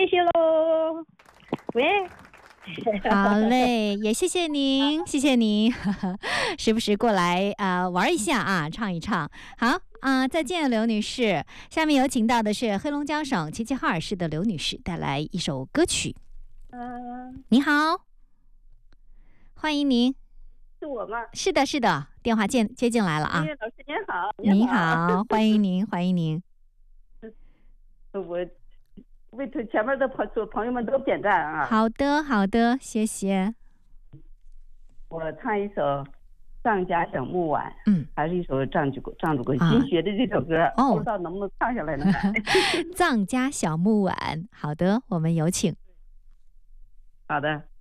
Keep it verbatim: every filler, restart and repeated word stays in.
谢谢喽。喂， 好嘞，也谢谢您，谢谢您，时不时过来啊、呃、玩一下啊，唱一唱。好啊、呃，再见，刘女士。下面有请到的是黑龙江省齐齐哈尔市的刘女士，带来一首歌曲。 嗯， 你好，欢迎您。 是我吗？ 是的，是的，电话接接进来了啊。 音乐老师您好， 你好， 好，欢迎您，欢迎您。 我为前面的朋朋友们都点赞啊。 好的，好的，谢谢。 我唱一首《藏家小木碗》， 嗯， 还是一首藏族藏族歌， 啊新学的这首歌， 哦不知道能不能唱下来呢？ 藏家小木碗，好的，我们有请。 好的。